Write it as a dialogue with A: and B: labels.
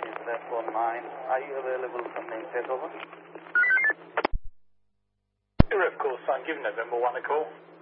A: is left on 9. Are you available for name takeover?
B: Rep call sign, give November 1 a call.